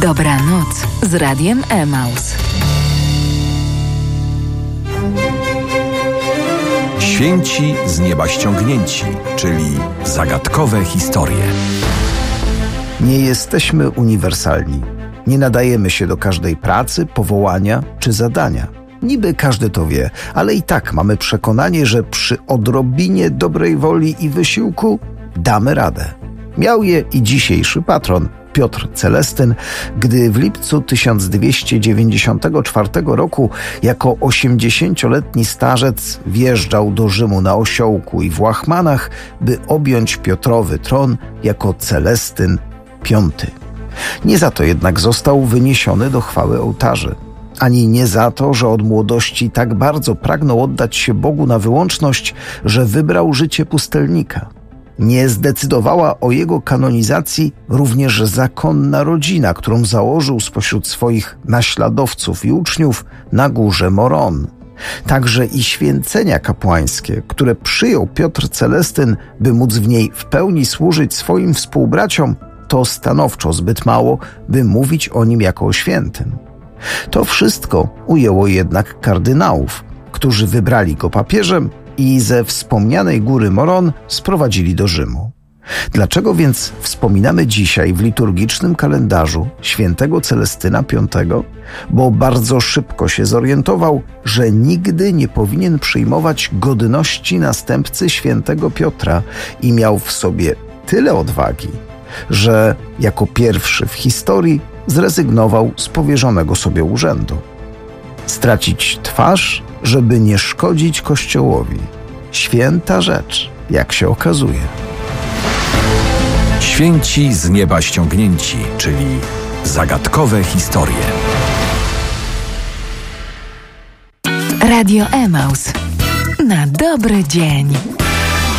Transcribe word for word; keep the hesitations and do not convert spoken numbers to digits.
Dobranoc z Radiem Emaus. Święci z nieba ściągnięci, czyli zagadkowe historie. Nie jesteśmy uniwersalni. Nie nadajemy się do każdej pracy, powołania czy zadania. Niby każdy to wie, ale i tak mamy przekonanie, że przy odrobinie dobrej woli i wysiłku damy radę. Miał je i dzisiejszy patron, Piotr Celestyn, gdy w lipcu tysiąc dwieście dziewięćdziesiątego czwartego roku jako osiemdziesięcioletni starzec wjeżdżał do Rzymu na osiołku i w łachmanach, by objąć Piotrowy tron jako Celestyn piąty. Nie za to jednak został wyniesiony do chwały ołtarzy. Ani nie za to, że od młodości tak bardzo pragnął oddać się Bogu na wyłączność, że wybrał życie pustelnika. Nie zdecydowała o jego kanonizacji również zakonna rodzina, którą założył spośród swoich naśladowców i uczniów na górze Moron. Także i święcenia kapłańskie, które przyjął Piotr Celestyn, by móc w niej w pełni służyć swoim współbraciom, to stanowczo zbyt mało, by mówić o nim jako o świętym. To wszystko ujęło jednak kardynałów, którzy wybrali go papieżem i ze wspomnianej góry Moron sprowadzili do Rzymu. Dlaczego więc wspominamy dzisiaj w liturgicznym kalendarzu świętego Celestyna piątego? Bo bardzo szybko się zorientował, że nigdy nie powinien przyjmować godności następcy świętego Piotra i miał w sobie tyle odwagi, że jako pierwszy w historii zrezygnował z powierzonego sobie urzędu. Stracić twarz, żeby nie szkodzić Kościołowi. Święta rzecz, jak się okazuje. Święci z nieba ściągnięci, czyli zagadkowe historie. Radio Emaus. Na dobry dzień.